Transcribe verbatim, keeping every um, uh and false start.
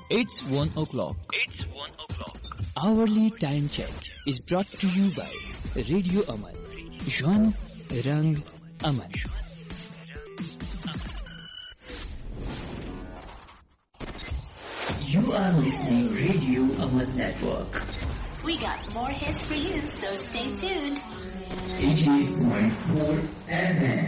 It's one o'clock. It's one o'clock. Hourly time check is brought to you by Radio Aman. Jwan Rang Aman. You are listening Radio Aman Network. We got more hits for you, so stay tuned. eighty-eight point four F M.